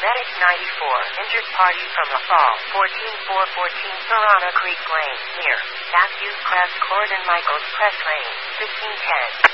Medic 94, injured party from a fall, 14414 Piranha Creek Lane, near Matthews Crest Court and Michaels Press Lane, 1510.